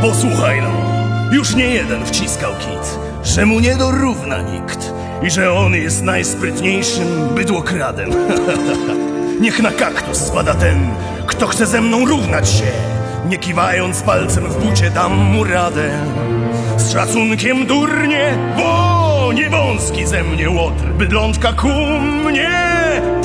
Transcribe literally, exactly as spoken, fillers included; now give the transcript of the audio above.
Posłuchaj no, już nie jeden wciskał kit, że mu nie dorówna nikt i że on jest najsprytniejszym bydłokradem. Niech na kaktus spada ten, kto chce ze mną równać się. Nie kiwając palcem w bucie dam mu radę. Z szacunkiem durnie, bo nie wąski ze mnie łotr. Bydlączka ku mnie